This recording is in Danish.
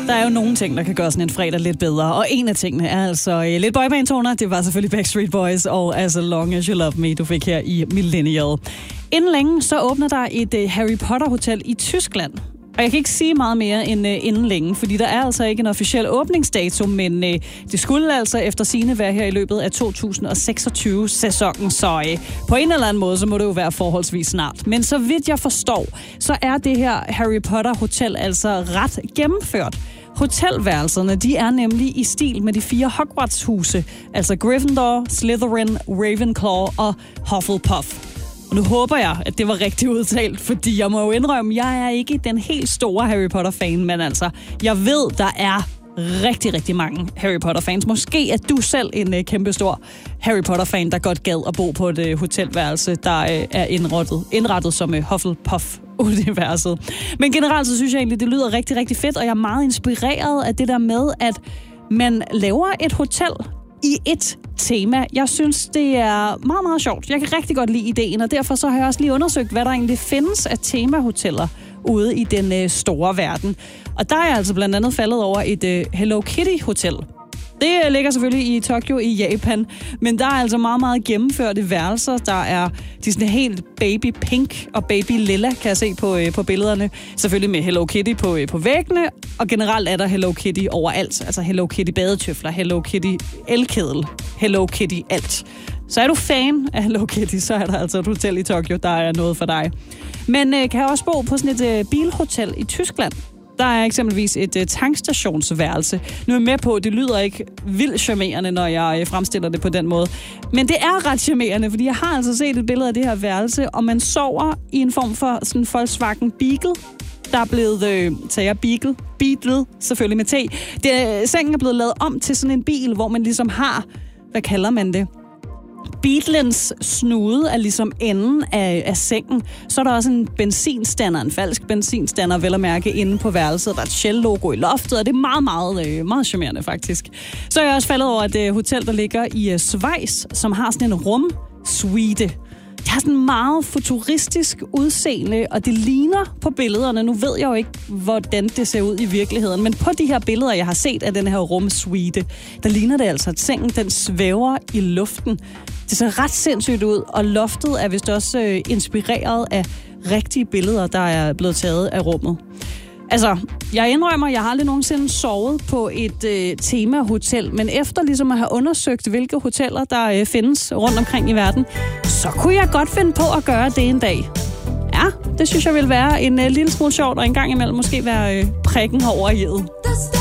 Der er jo nogle ting, der kan gøre sådan en fredag lidt bedre, og en af tingene er altså lidt boyband-toner. Det var selvfølgelig Backstreet Boys og As Long As You Love Me, du fik her i Millennial. Inden længe så åbner der et Harry Potter-hotel i Tyskland. Og jeg kan ikke sige meget mere end inden længe, fordi der er altså ikke en officiel åbningsdato, men det skulle altså efter sigende være her i løbet af 2026-sæsonen, så på en eller anden måde, så må det jo være forholdsvis snart. Men så vidt jeg forstår, så er det her Harry Potter Hotel altså ret gennemført. Hotelværelserne, de er nemlig i stil med de 4 Hogwarts-huse, altså Gryffindor, Slytherin, Ravenclaw og Hufflepuff. Og nu håber jeg, at det var rigtigt udtalt, fordi jeg må jo indrømme, jeg er ikke den helt store Harry Potter-fan, men altså, jeg ved, der er rigtig, rigtig mange Harry Potter-fans. Måske er du selv en kæmpestor Harry Potter-fan, der godt gad at bo på et hotelværelse, der er indrettet som Hufflepuff-universet. Men generelt så synes jeg egentlig, det lyder rigtig, rigtig fedt, og jeg er meget inspireret af det der med, at man laver et hotel i et tema. Jeg synes, det er meget, meget sjovt. Jeg kan rigtig godt lide ideen, og derfor så har jeg også lige undersøgt, hvad der egentlig findes af temahoteller ude i den store verden. Og der er jeg altså blandt andet faldet over et Hello Kitty-hotel. Det ligger selvfølgelig i Tokyo i Japan, men der er altså meget, meget gennemførte værelser. Der er de sådan helt baby pink og baby lilla, kan jeg se på billederne. Selvfølgelig med Hello Kitty på væggene, og generelt er der Hello Kitty overalt. Altså Hello Kitty badetøfler, Hello Kitty elkedel, Hello Kitty alt. Så er du fan af Hello Kitty, så er der altså et hotel i Tokyo, der er noget for dig. Men kan jeg også bo på sådan et bilhotel i Tyskland? Der er eksempelvis et tankstationsværelse. Nu er jeg med på, at det lyder ikke vildt charmerende, når jeg fremstiller det på den måde. Men det er ret charmerende, fordi jeg har altså set et billede af det her værelse, og man sover i en form for sådan en Volkswagen Beetle, der er blevet, Beetle, selvfølgelig med T. Sengen er blevet lavet om til sådan en bil, hvor man ligesom har, hvad kalder man det? Beatlens snude er ligesom enden af sengen. Så er der også en benzinstander, en falsk benzinstander, vel at mærke, inde på værelset. Der er et Shell-logo i loftet, og det er meget, meget, meget charmerende faktisk. Så er jeg også faldet over et hotel, der ligger i Schweiz, som har sådan en rumsuite. Det har sådan meget futuristisk udseende, og det ligner på billederne. Nu ved jeg jo ikke, hvordan det ser ud i virkeligheden, men på de her billeder, jeg har set af den her rumsuite, der ligner det altså, at sengen den svæver i luften. Det ser ret sindssygt ud, og loftet er vist også inspireret af rigtige billeder, der er blevet taget af rummet. Altså, jeg indrømmer, jeg har aldrig nogensinde sovet på et temahotel, men efter ligesom at have undersøgt, hvilke hoteller der findes rundt omkring i verden, så kunne jeg godt finde på at gøre det en dag. Ja, det synes jeg vil være en lille smule sjovt, og en gang imellem måske være prikken herovre i